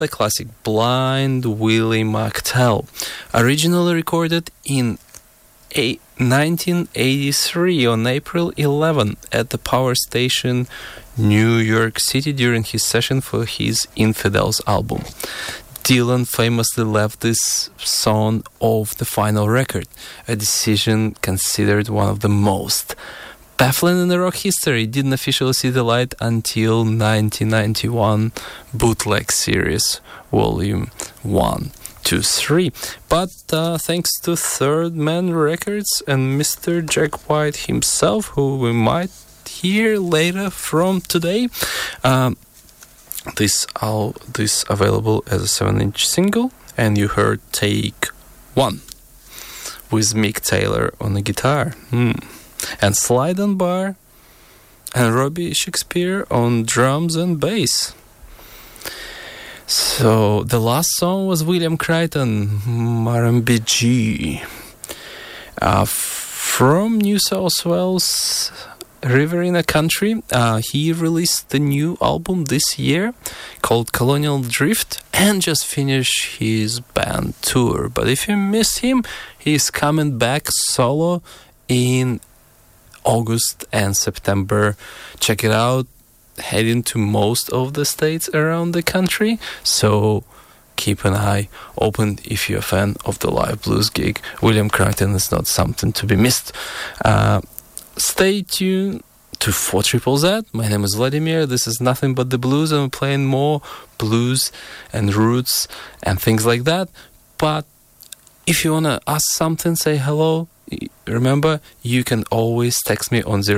The classic Blind Willie McTell, originally recorded in 1983 on April 11 at the Power Station, New York City, during his session for his Infidels album. Dylan famously left this song off the final record, a decision considered one of the most baffling in the rock history. It didn't officially see the light until 1991 Bootleg Series, Volume 1 to 3. But thanks to Third Man Records and Mr. Jack White himself, who we might hear later from today, this available as a 7-inch single, and you heard Take One with Mick Taylor on the guitar. And Slide on bar, and Robbie Shakespeare on drums and bass. So the last song was William Crichton, Murrumbidgee, from New South Wales, Riverina Country. He released the new album this year called Colonial Drift and just finished his band tour. But if you missed him, he's coming back solo in August and September. Check it out. Heading to most of the states around the country, so keep an eye open if you're a fan of the live blues gig. William Crichton is not something to be missed. Stay tuned to 4ZZZ. My name is Vladimir. This is Nothing But the Blues, and I'm playing more blues and roots and things like that. But if you want to ask something, say hello, remember, you can always text me on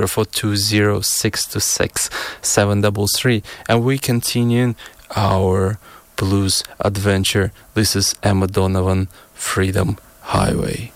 0420-626-733, and we continue our blues adventure. This is Emma Donovan, Freedom Highway.